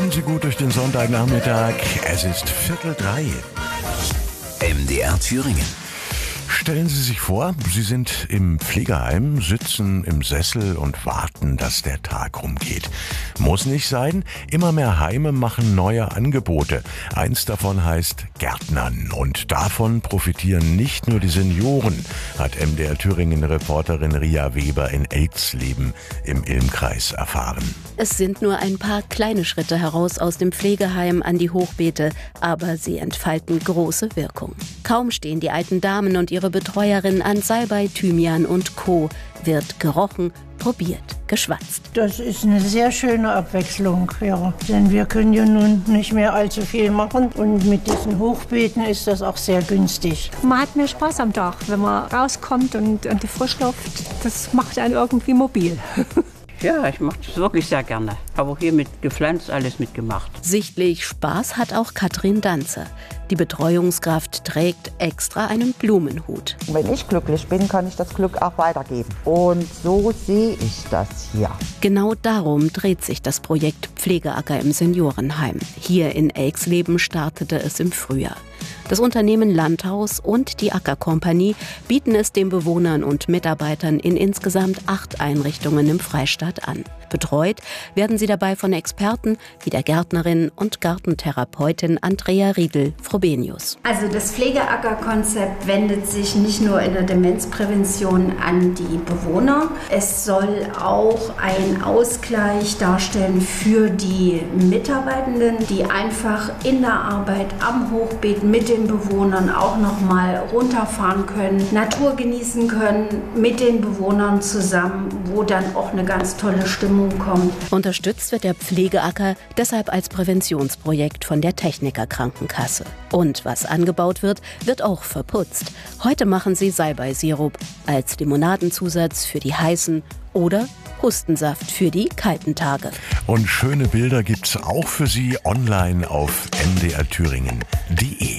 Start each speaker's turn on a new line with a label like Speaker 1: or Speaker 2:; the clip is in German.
Speaker 1: Kommen Sie gut durch den Sonntagnachmittag. Es ist 2:45.
Speaker 2: MDR Thüringen.
Speaker 1: Stellen Sie sich vor, Sie sind im Pflegeheim, sitzen im Sessel und warten, dass der Tag rumgeht. Muss nicht sein. Immer mehr Heime machen neue Angebote. Eins davon heißt Gärtnern. Und davon profitieren nicht nur die Senioren, hat MDR Thüringen-Reporterin Ria Weber in Elxleben im Ilmkreis erfahren.
Speaker 3: Es sind nur ein paar kleine Schritte heraus aus dem Pflegeheim an die Hochbeete, aber sie entfalten große Wirkung. Kaum stehen die alten Damen und ihre Betreuerin an Salbei, Thymian und Co. wird gerochen, probiert, geschwatzt.
Speaker 4: Das ist eine sehr schöne Abwechslung, ja. Denn wir können ja nun nicht mehr allzu viel machen. Und mit diesen Hochbeeten ist das auch sehr günstig.
Speaker 5: Man hat mehr Spaß am Tag, wenn man rauskommt und die Frischluft, das macht einen irgendwie mobil.
Speaker 6: Ja, ich mache das wirklich sehr gerne. Habe auch hier mit gepflanzt, alles mitgemacht.
Speaker 3: Sichtlich Spaß hat auch Katrin Danzer. Die Betreuungskraft trägt extra einen Blumenhut.
Speaker 7: Wenn ich glücklich bin, kann ich das Glück auch weitergeben. Und so sehe ich das hier.
Speaker 3: Genau darum dreht sich das Projekt Pflegeacker im Seniorenheim. Hier in Elxleben startete es im Frühjahr. Das Unternehmen Landhaus und die Ackerkompanie bieten es den Bewohnern und Mitarbeitern in insgesamt 8 Einrichtungen im Freistaat an. Betreut werden sie dabei von Experten wie der Gärtnerin und Gartentherapeutin Andrea Riedel-Frobenius.
Speaker 8: Also das Pflegeacker-Konzept wendet sich nicht nur in der Demenzprävention an die Bewohner. Es soll auch einen Ausgleich darstellen für die Mitarbeitenden, die einfach in der Arbeit am Hochbeet mit den Bewohnern auch noch mal runterfahren können, Natur genießen können mit den Bewohnern zusammen, wo dann auch eine ganz tolle Stimmung kommt.
Speaker 3: Unterstützt wird der Pflegeacker deshalb als Präventionsprojekt von der Techniker Krankenkasse. Und was angebaut wird, wird auch verputzt. Heute machen sie Salbeisirup als Limonadenzusatz für die heißen oder Hustensaft für die kalten Tage.
Speaker 1: Und schöne Bilder gibt's auch für Sie online auf mdrthüringen.de.